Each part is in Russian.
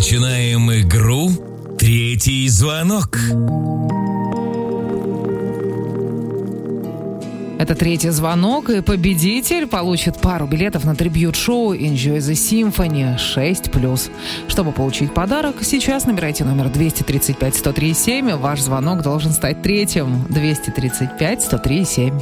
Начинаем игру «Третий звонок». Это третий звонок, и победитель получит пару билетов на трибьют-шоу Enjoy the Symphony 6+. Чтобы получить подарок, сейчас набирайте номер 235-103-7. Ваш звонок должен стать третьим. 235-103-7.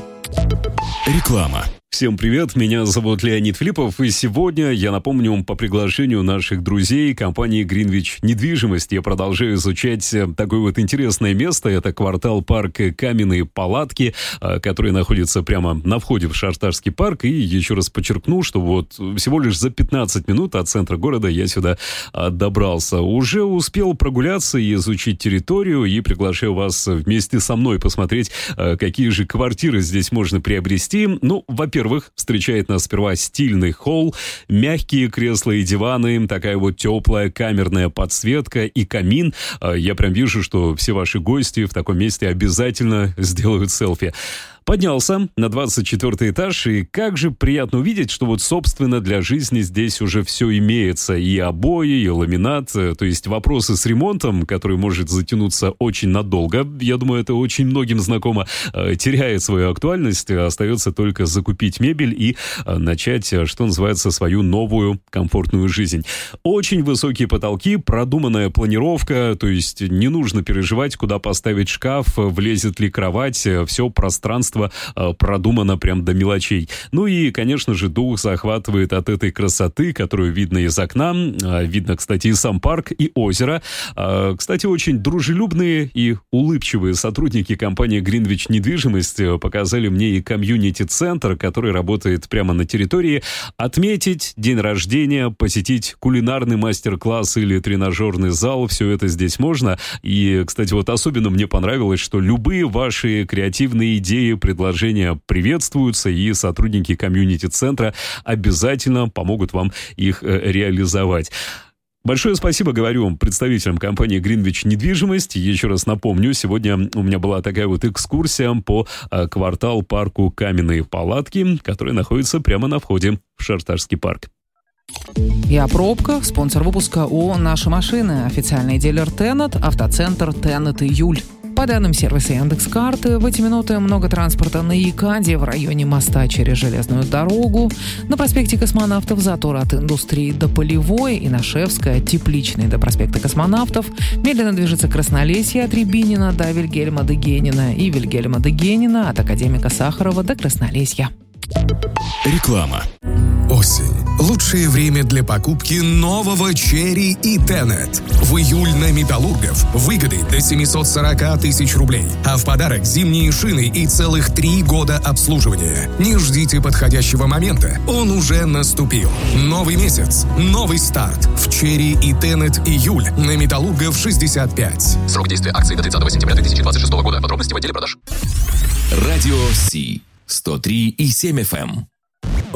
Реклама. Всем привет, меня зовут Леонид Филиппов, и сегодня, я напомню, по приглашению наших друзей компании Greenwich Недвижимость я продолжаю изучать такое вот интересное место. Это квартал парк Каменные Палатки, который находится прямо на входе в Шарташский парк. И еще раз подчеркну, что вот всего лишь за 15 минут от центра города я сюда добрался. Уже успел прогуляться и изучить территорию, и приглашаю вас вместе со мной посмотреть, какие же квартиры здесь можно приобрести. Ну, во-первых, встречает нас сперва стильный холл, мягкие кресла и диваны, такая вот теплая камерная подсветка и камин. Я прям вижу, что все ваши гости в таком месте обязательно сделают селфи. Поднялся на 24 этаж, и как же приятно увидеть, что вот, собственно, для жизни здесь уже все имеется. И обои, и ламинат, то есть вопросы с ремонтом, который может затянуться очень надолго, я думаю, это очень многим знакомо, теряет свою актуальность, остается только закупить мебель и начать, что называется, свою новую комфортную жизнь. Очень высокие потолки, продуманная планировка, то есть не нужно переживать, куда поставить шкаф, влезет ли кровать, все пространство продумано прям до мелочей. Ну и, конечно же, дух захватывает от этой красоты, которую видно из окна. Видно, кстати, и сам парк, и озеро. Кстати, очень дружелюбные и улыбчивые сотрудники компании Greenwich Недвижимость показали мне и комьюнити-центр, который работает прямо на территории. Отметить день рождения, посетить кулинарный мастер-класс или тренажерный зал, все это здесь можно. И, кстати, вот особенно мне понравилось, что любые ваши креативные идеи, предложения приветствуются, и сотрудники комьюнити-центра обязательно помогут вам их реализовать. Большое спасибо, говорю, представителям компании Greenwich Недвижимость. Еще раз напомню, сегодня у меня была такая вот экскурсия по квартал-парку Каменные Палатки, который находится прямо на входе в Шарташский парк. И о пробках. Спонсор выпуска ООО «Наши машины». Официальный дилер Тенет, автоцентр Тенет Июль. По данным сервиса Яндекс.Карты, в эти минуты много транспорта на Якаде, в районе моста через железную дорогу, на проспекте Космонавтов затор от Индустрии до Полевой, и на Шевской от Тепличной до проспекта Космонавтов. Медленно движется Краснолесье от Рябинина до Вильгельма Дегенина и Вильгельма Дегенина от Академика Сахарова до Краснолесья. Реклама. Осень. Лучшее время для покупки нового Черри и Тенет. В июль на Металлургов выгоды до 740 тысяч рублей. А в подарок зимние шины и целых 3 года обслуживания. Не ждите подходящего момента. Он уже наступил. Новый месяц. Новый старт. В Черри и Тенет июль на Металлургов 65. Срок действия акции до 30 сентября 2026 года. Подробности в отделе продаж. Радио Си 103,7 FM.